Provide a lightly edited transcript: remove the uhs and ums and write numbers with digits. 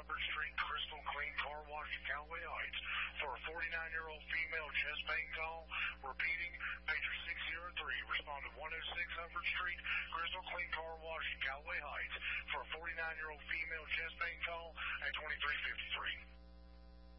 Street Crystal Clean Car Wash in Callaway Heights for a 49-year-old female chest pain call. Repeating, major 603. Respond to 106 Hufford Street Crystal Clean Car Wash in Callaway Heights for a 49-year-old female chest pain call at 2353.